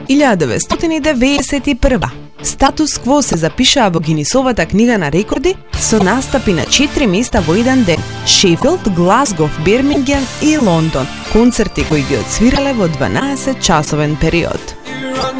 1991. Статус кво се запишаа во Гинисовата книга на рекорди со настапи на 4 места во еден ден: Шефилд, Глазгов, Бирмингем и Лондон. Концерти кои ги отсвирале во 12-часовен период.